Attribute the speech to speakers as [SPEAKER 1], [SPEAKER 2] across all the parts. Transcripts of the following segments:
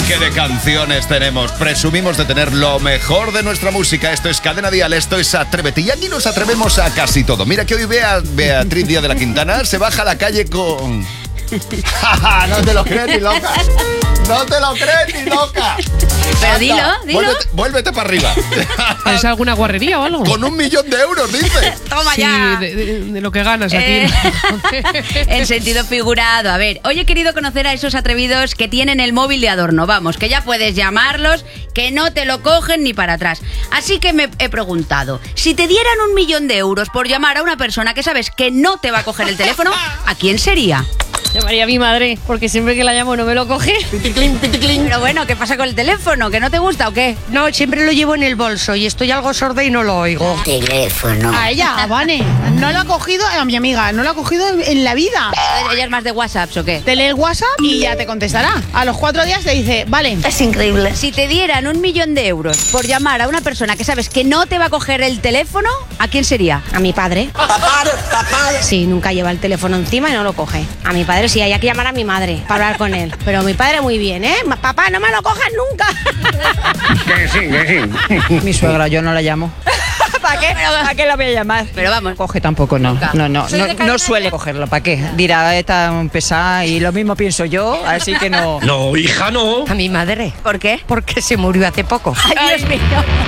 [SPEAKER 1] que de canciones tenemos. Presumimos de tener lo mejor de nuestra música. Esto es Cadena Dial, esto es Atrévete. Y aquí nos atrevemos a casi todo. Mira que hoy Beatriz Díaz de la Quintana se baja a la calle con... No te lo crees ni loca. No te lo crees ni loca.
[SPEAKER 2] Pero dilo.
[SPEAKER 1] Vuélvete para arriba.
[SPEAKER 3] ¿Es alguna guarrería o algo?
[SPEAKER 1] Con 1 millón de euros, dice.
[SPEAKER 2] Toma
[SPEAKER 3] Sí,
[SPEAKER 2] ya.
[SPEAKER 3] de lo que ganas aquí.
[SPEAKER 2] En sentido figurado. A ver, hoy he querido conocer a esos atrevidos que tienen el móvil de adorno. Vamos, que ya puedes llamarlos, que no te lo cogen ni para atrás. Así que me he preguntado, si te dieran 1 millón de euros por llamar a una persona que sabes que no te va a coger el teléfono, ¿a quién sería?
[SPEAKER 4] Llamaría a mi madre, porque siempre que la llamo no me lo coge.
[SPEAKER 1] Piticlin, piticlin.
[SPEAKER 2] Pero bueno, ¿qué pasa con el teléfono? ¿Que no te gusta o qué?
[SPEAKER 5] No, siempre lo llevo en el bolso y estoy algo sorda y no lo oigo.
[SPEAKER 6] Teléfono.
[SPEAKER 7] A ella, a Vane. No lo ha cogido, a mi amiga, no lo ha cogido en la vida.
[SPEAKER 2] ¿Ella es más de WhatsApp o qué?
[SPEAKER 7] Te lee el WhatsApp y ya te contestará. A los 4 días te dice, vale.
[SPEAKER 6] Es increíble.
[SPEAKER 2] Si te dieran 1 millón de euros por llamar a una persona que sabes que no te va a coger el teléfono, ¿a quién sería?
[SPEAKER 5] A mi padre.
[SPEAKER 6] Papá.
[SPEAKER 5] Sí, nunca lleva el teléfono encima y no lo coge. A mi padre sí, hay que llamar a mi madre para hablar con él. Pero mi padre muy bien, ¿eh? Papá, no me lo cojas nunca.
[SPEAKER 8] Que sí.
[SPEAKER 9] Mi suegra, yo no la llamo.
[SPEAKER 5] ¿Para qué?
[SPEAKER 9] ¿Para qué la voy a llamar?
[SPEAKER 2] Pero vamos.
[SPEAKER 9] Coge tampoco, no.
[SPEAKER 2] Nunca.
[SPEAKER 9] No suele cogerlo. ¿Para qué? Dirá, está pesada y lo mismo pienso yo, así que no.
[SPEAKER 8] No, hija, no.
[SPEAKER 5] A mi madre.
[SPEAKER 2] ¿Por qué?
[SPEAKER 5] Porque se murió hace poco.
[SPEAKER 2] Ay, Dios mío.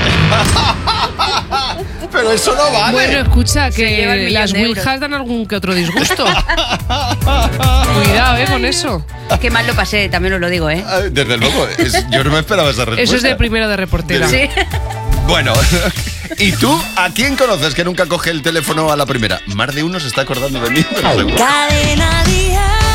[SPEAKER 1] Pero eso no vale.
[SPEAKER 3] Bueno, escucha,
[SPEAKER 2] Se lleva el
[SPEAKER 3] que
[SPEAKER 2] millón
[SPEAKER 3] las
[SPEAKER 2] de euros.
[SPEAKER 3] ouijas dan algún que otro disgusto. Cuidado, con eso.
[SPEAKER 2] Qué mal lo pasé, también os lo digo, ¿eh?
[SPEAKER 1] Desde luego, yo no me esperaba esa respuesta.
[SPEAKER 3] Eso es de primero de reportera.
[SPEAKER 2] Sí.
[SPEAKER 1] Bueno, ¿y tú a quién conoces que nunca coge el teléfono a la primera? Más de uno se está acordando de mí, pero seguro.
[SPEAKER 6] Cadena Dial.